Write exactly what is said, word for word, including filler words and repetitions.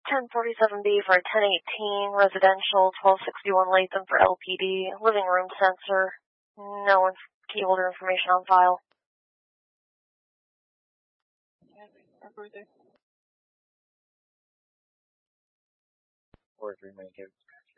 ten forty-seven B for a ten eighteen, residential, twelve sixty-one Latham for L P D, living room sensor, no inf- key holder information on file. Happy birthday. Four three main cave.